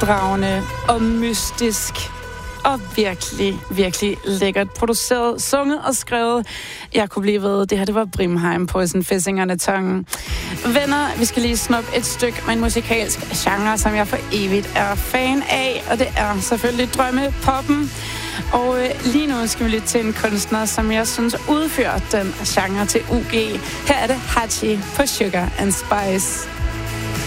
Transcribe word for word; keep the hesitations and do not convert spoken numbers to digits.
grænsedragende og mystisk. Og virkelig, virkelig lækkert produceret, sunget og skrevet. Jeg kunne blive ved, det her det var Brimheim, Poison Fishing and Tongue. Venner, vi skal lige snuppe et stykke med en musikalsk genre, som jeg for evigt er fan af, og det er selvfølgelig drømmepoppen. Og øh, lige nu skal vi lytte til en kunstner, som jeg synes udfører den genre til U G. Her er det Hachi på Sugar and Spice.